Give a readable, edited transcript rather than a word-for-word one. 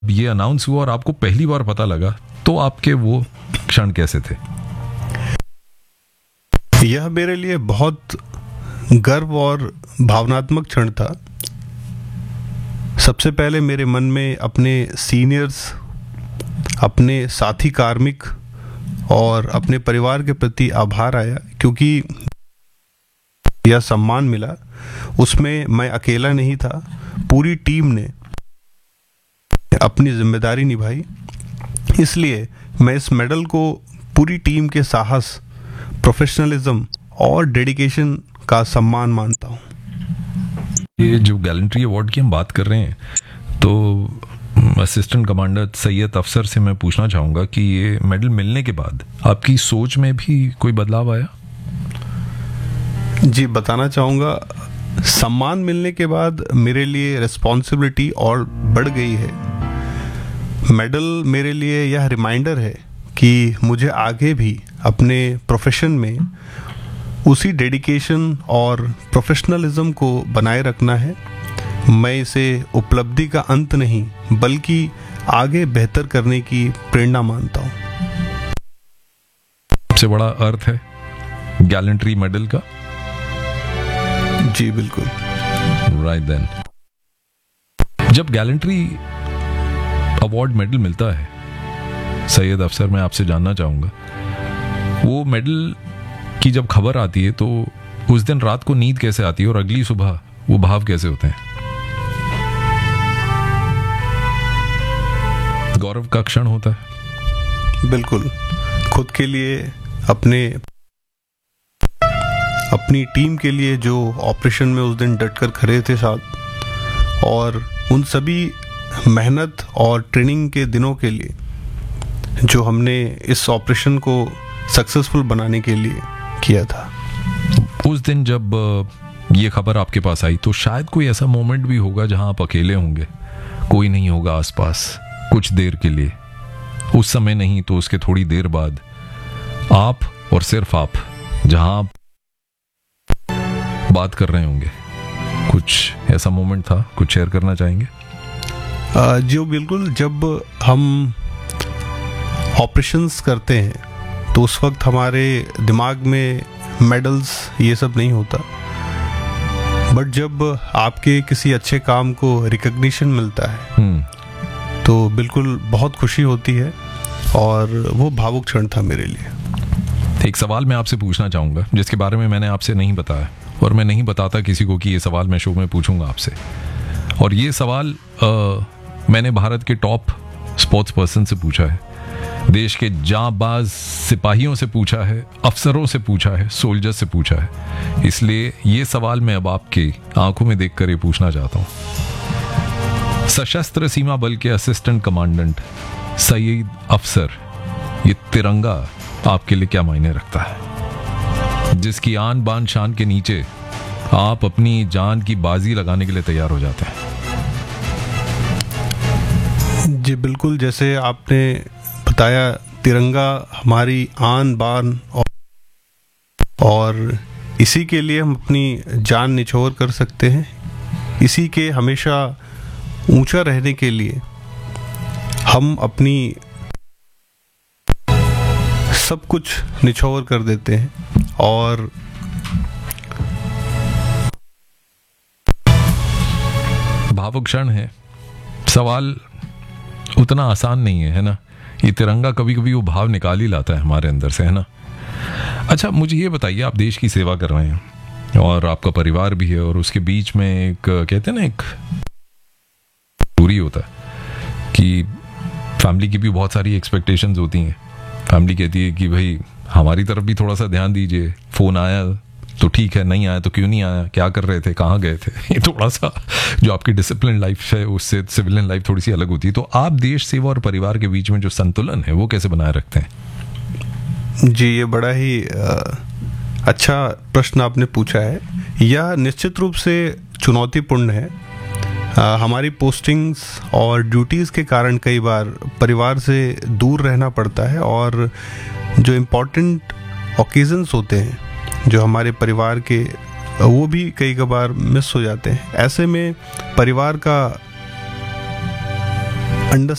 ये अनाउंस हुआ और आपको पहली बार पता लगा, तो आपके वो क्षण कैसे थे? यह मेरे लिए बहुत गर्व और भावनात्मक क्षण था। सबसे पहले मेरे मन में अपने सीनियर्स, अपने साथी कार्मिक और अपने परिवार के प्रति आभार आया, क्योंकि यह सम्मान मिला उसमें मैं अकेला नहीं था। पूरी टीम ने अपनी जिम्मेदारी निभाई। इसलिए मैं इस मेडल को पूरी टीम के साहस, प्रोफेशनलिज्म और डेडिकेशन का सम्मान मानता हूँ। ये जो गैलेंट्री अवार्ड की हम बात कर रहे हैं, तो असिस्टेंट कमांडर सैयद अफसर से मैं पूछना चाहूँगा कि ये मेडल मिलने के बाद आपकी सोच में भी कोई बदलाव आया? जी, बताना चाहूँगा। सम्मान मिलने के बाद मेरे लिए रिस्पॉन्सिबिलिटी और बढ़ गई है। मेडल मेरे लिए यह रिमाइंडर है कि मुझे आगे भी अपने प्रोफेशन में उसी डेडिकेशन और प्रोफेशनलिज्म को बनाए रखना है। मैं इसे उपलब्धि का अंत नहीं, बल्कि आगे बेहतर करने की प्रेरणा मानता हूँ। सबसे बड़ा अर्थ है गैलेंट्री मेडल का। जी बिल्कुल। राइट देन, जब गैलेंट्री अवार्ड मेडल मिलता है सैयद अफसर, मैं आपसे जानना चाहूंगा, वो मेडल की जब खबर आती है तो उस दिन रात को नींद कैसे आती है और अगली सुबह वो भाव कैसे होते हैं? गौरव का क्षण होता है। बिल्कुल। खुद के लिए, अपनी टीम के लिए जो ऑपरेशन में उस दिन डटकर खड़े थे साथ, और उन सभी मेहनत और ट्रेनिंग के दिनों के लिए जो हमने इस ऑपरेशन को सक्सेसफुल बनाने के लिए किया था। उस दिन जब ये खबर आपके पास आई तो शायद कोई ऐसा मोमेंट भी होगा जहां आप अकेले होंगे, कोई नहीं होगा आसपास कुछ देर के लिए। उस समय नहीं तो उसके थोड़ी देर बाद आप और सिर्फ आप, जहां आप बात कर रहे होंगे, कुछ ऐसा मोमेंट था, कुछ शेयर करना चाहेंगे? जो बिल्कुल, जब हम ऑपरेशंस करते हैं तो उस वक्त हमारे दिमाग में मेडल्स ये सब नहीं होता, बट जब आपके किसी अच्छे काम को रिकग्निशन मिलता है तो बिल्कुल बहुत खुशी होती है, और वो भावुक क्षण था मेरे लिए। एक सवाल मैं आपसे पूछना चाहूंगा जिसके बारे में मैंने आपसे नहीं बताया, और मैं नहीं बताता किसी को कि ये सवाल मैं शो में पूछूंगा आपसे। और ये सवाल मैंने भारत के टॉप स्पोर्ट्स पर्सन से पूछा है, देश के जांबाज सिपाहियों से पूछा है, अफसरों से पूछा है, सोल्जर से पूछा है। इसलिए ये सवाल मैं अब आपकी आंखों में देखकर ये पूछना चाहता हूं। सशस्त्र सीमा बल के असिस्टेंट कमांडेंट सईद अफसर, ये तिरंगा आपके लिए क्या मायने रखता है, जिसकी आन बान शान के नीचे आप अपनी जान की बाजी लगाने के लिए तैयार हो जाते हैं? जी बिल्कुल, जैसे आपने बताया, तिरंगा हमारी आन बान और इसी के लिए हम अपनी जान निछोड़ कर सकते हैं। इसी के हमेशा ऊंचा रहने के लिए हम अपनी सब कुछ निछोड़ कर देते हैं। और भावुक क्षण है। सवाल उतना आसान नहीं है ना? ये तिरंगा कभी कभी वो भाव निकाल ही लाता है हमारे अंदर से, है ना? अच्छा, मुझे ये बताइए, आप देश की सेवा कर रहे हैं और आपका परिवार भी है, और उसके बीच में एक, कहते हैं ना, एक दूरी होता है कि फैमिली की भी बहुत सारी एक्सपेक्टेशंस होती हैं। फैमिली कहती है कि भाई हमारी तरफ भी थोड़ा सा ध्यान दीजिए, फोन आया तो ठीक है, नहीं आया तो क्यों नहीं आया, क्या कर रहे थे, कहाँ गए थे। ये थोड़ा सा जो आपकी डिसिप्लिन लाइफ है उससे सिविलियन लाइफ थोड़ी सी अलग होती है। तो आप देश सेवा और परिवार के बीच में जो संतुलन है वो कैसे बनाए रखते हैं? जी, ये बड़ा ही अच्छा प्रश्न आपने पूछा है। यह निश्चित रूप से चुनौतीपूर्ण है। हमारी पोस्टिंग्स और ड्यूटीज़ के कारण कई बार परिवार से दूर रहना पड़ता है, और जो इम्पोर्टेंट ओकेजन्स होते हैं जो हमारे परिवार के, वो भी कई बार मिस हो जाते हैं। ऐसे में परिवार का अंडर